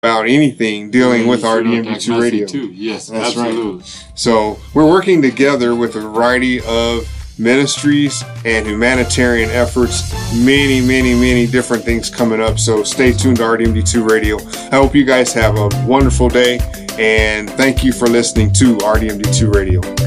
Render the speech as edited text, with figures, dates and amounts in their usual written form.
about anything dealing with RDMD2 radio. Too. Yes, that's absolutely. Right. So we're working together with a variety of ministries and humanitarian efforts. Many different things coming up. So stay tuned to RDMD2 Radio. I hope you guys have a wonderful day, and thank you for listening to RDMD2 Radio.